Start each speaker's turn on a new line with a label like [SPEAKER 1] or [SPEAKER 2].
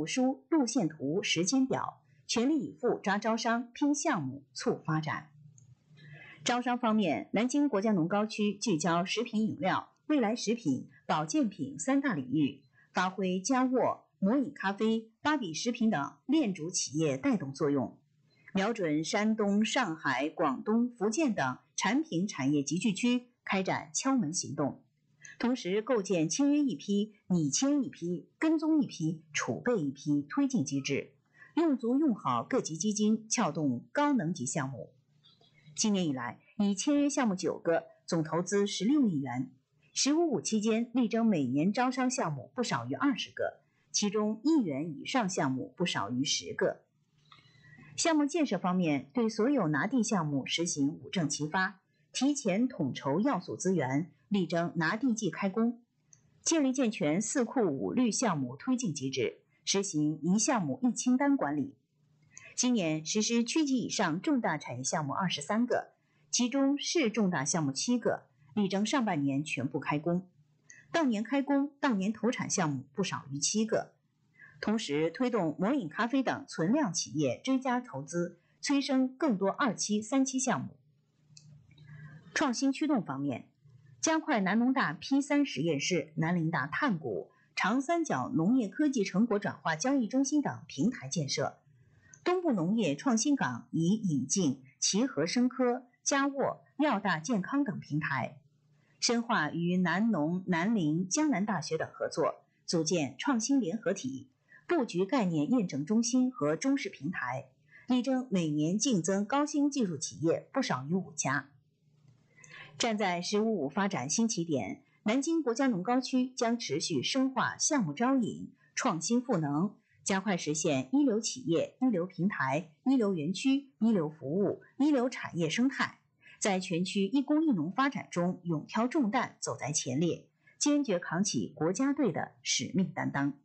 [SPEAKER 1] 部书、路线图、时间表，全力以赴抓招商、拼项目、促发展。招商方面，南京国家农高区聚焦食品饮料、未来食品、保健品3大领域，发挥佳沃、魔饮咖啡、芭比食品等链主企业带动作用，瞄准山东、上海、广东、福建等产品产业集聚区，开展敲门行动。同时构建签约一批、拟签一批、跟踪一批、储备一批推进机制，用足用好各级基金，撬动高能级项目。今年以来，已签约项目9个，总投资16亿元。“15+5”期间，力争每年招商项目不少于20个，其中1亿元以上项目不少于10个。项目建设方面，对所有拿地项目实行5证齐发，提前统筹要素资源，力争拿地即开工，建立健全4库5绿项目推进机制，实行1项目1清单管理。今年实施区级以上重大产业项目23个，其中市重大项目7个，力争上半年全部开工。当年开工、当年投产项目不少于7个。同时推动魔饮咖啡等存量企业追加投资，催生更多2期、3期项目。创新驱动方面，加快南农大 P3 实验室、南林大碳谷、长三角农业科技成果转化交易中心等平台建设。东部农业创新港已引进齐禾生科、佳沃、药大健康等平台，深化与南农、南林、江南大学等合作，组建创新联合体，布局概念验证中心和中试平台，力争每年竞增高新技术企业不少于5家。站在“15+5”发展新起点，南京国家农高区将持续深化项目招引、创新赋能，加快实现一流企业、一流平台、一流园区、一流服务、一流产业生态，在全区一工一农发展中勇挑重担，走在前列，坚决扛起国家队的使命担当。